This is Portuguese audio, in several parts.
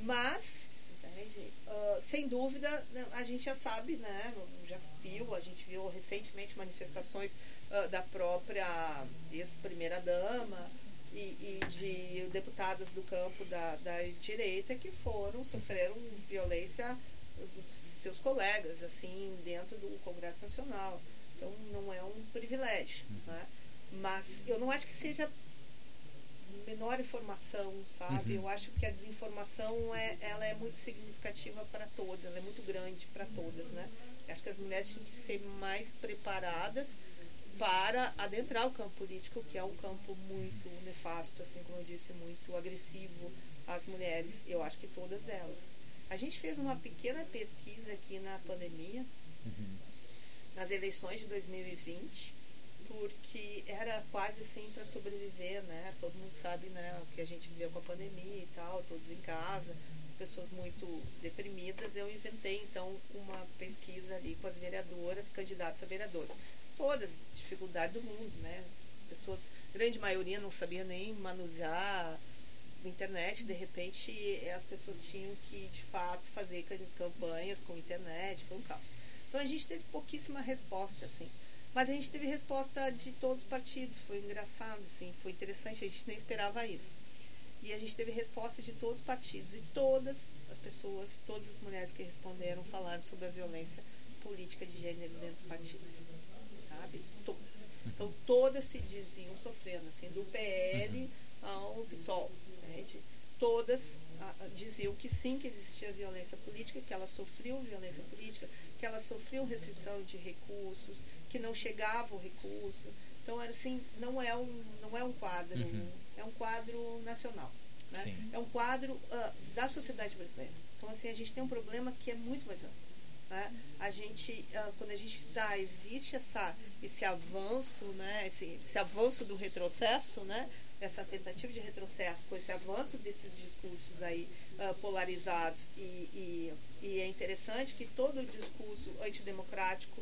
Mas, entende? Sem dúvida, a gente já sabe, né? A gente viu recentemente manifestações da própria ex-primeira-dama e de deputadas do campo da direita que sofreram violência dos seus colegas, assim, dentro do Congresso Nacional. Então, não é um privilégio, né? Mas eu não acho que seja menor informação, sabe? Eu acho que a desinformação ela é muito significativa para todas, ela é muito grande para todas, né? Eu acho que as mulheres têm que ser mais preparadas para adentrar o campo político, que é um campo muito nefasto, assim como eu disse, muito agressivo às mulheres. Eu acho que todas elas. A gente fez uma pequena pesquisa aqui na pandemia, nas eleições de 2020, porque era quase assim para sobreviver, né? Todo mundo sabe, né, o que a gente viveu com a pandemia e tal, todos em casa, as pessoas muito deprimidas. Eu inventei, então, uma pesquisa ali com as vereadoras, candidatas a vereadoras. Todas, dificuldade do mundo, né? As pessoas, grande maioria não sabia nem manusear a internet, de repente as pessoas tinham que, de fato, fazer campanhas com internet, foi um caos. Então a gente teve pouquíssima resposta, assim. Mas a gente teve resposta de todos os partidos, foi engraçado, assim, foi interessante, a gente nem esperava isso. E a gente teve resposta de todos os partidos, e todas as pessoas, todas as mulheres que responderam falaram sobre a violência política de gênero dentro dos partidos, sabe? Todas. Então todas se diziam sofrendo, assim, do PL ao PSOL, né? Todas diziam que sim, que existia violência política, que elas sofriam violência política, que elas sofriam restrição de recursos, que não chegava o recurso. Então, assim, não é um quadro, é um quadro nacional, né? É um quadro da sociedade brasileira. Então, assim, a gente tem um problema que é muito mais amplo, né? A gente, quando a gente existe esse avanço, né? Esse avanço do retrocesso, né? Essa tentativa de retrocesso com esse avanço desses discursos aí polarizados e é interessante que todo o discurso antidemocrático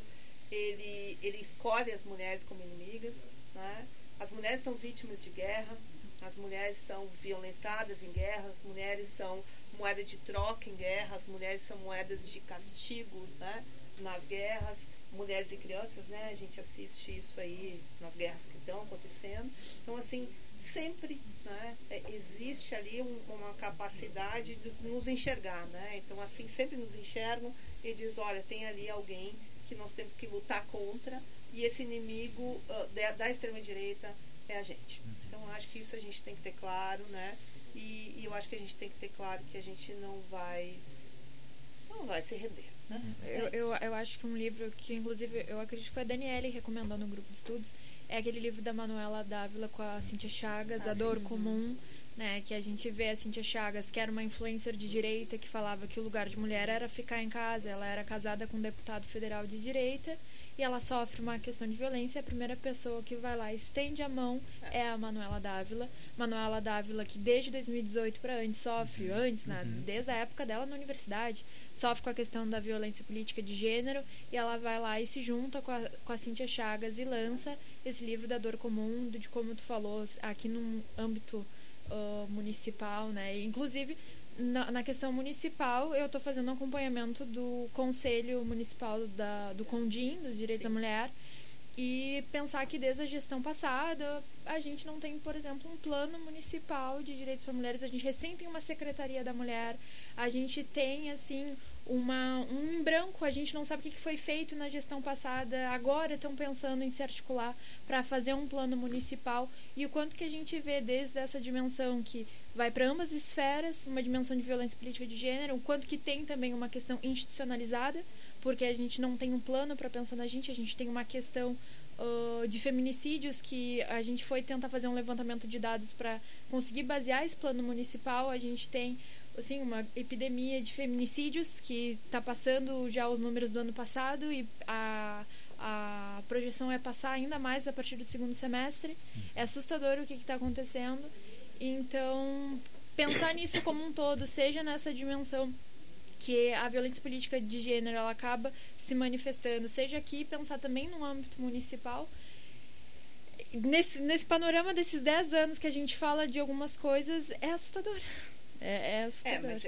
ele escolhe as mulheres como inimigas, né? As mulheres são vítimas de guerra, as mulheres são violentadas em guerra, as mulheres são moeda de troca em guerra, as mulheres são moedas de castigo, né? Nas guerras, mulheres e crianças, né? A gente assiste isso aí nas guerras que estão acontecendo. Então, assim, sempre, né, existe ali uma capacidade de nos enxergar, né? Então, assim, sempre nos enxergam e diz, olha, tem ali alguém que nós temos que lutar contra, e esse inimigo da extrema-direita é a gente. Então, eu acho que isso a gente tem que ter claro, né? E eu acho que a gente tem que ter claro que a gente não vai se render, né? Eu acho que um livro que, inclusive, eu acredito que foi a Daniele recomendou no grupo de estudos, é aquele livro da Manuela Dávila com a Cíntia Chagas, A Dor Comum, né, que a gente vê a Cíntia Chagas, que era uma influencer de direita, que falava que o lugar de mulher era ficar em casa. Ela era casada com um deputado federal de direita e ela sofre uma questão de violência. A primeira pessoa que vai lá e estende a mão é a Manuela Dávila. Manuela Dávila, que desde 2018 para antes sofre, desde a época dela na universidade, sofre com a questão da violência política de gênero, e ela vai lá e se junta com a Cíntia Chagas e lança esse livro da Dor Comum, de como tu falou, aqui no âmbito municipal, né? Inclusive na questão municipal eu estou fazendo um acompanhamento do Conselho Municipal do CONDIM, dos Direitos da Mulher, e pensar que desde a gestão passada a gente não tem, por exemplo, um plano municipal de direitos para mulheres. A gente recém tem uma Secretaria da Mulher, a gente tem assim um branco, a gente não sabe o que foi feito na gestão passada, agora estão pensando em se articular para fazer um plano municipal, e o quanto que a gente vê desde essa dimensão que vai para ambas as esferas, uma dimensão de violência política de gênero, o quanto que tem também uma questão institucionalizada, porque a gente não tem um plano para pensar na gente tem uma questão de feminicídios, que a gente foi tentar fazer um levantamento de dados para conseguir basear esse plano municipal. A gente tem assim, uma epidemia de feminicídios que está passando já os números do ano passado, e a projeção é passar ainda mais a partir do segundo semestre. É assustador o que está acontecendo. Então, pensar nisso como um todo, seja nessa dimensão que a violência política de gênero ela acaba se manifestando, seja aqui, pensar também no âmbito municipal. Nesse panorama desses 10 anos que a gente fala de algumas coisas, é assustador. É assustador. Mas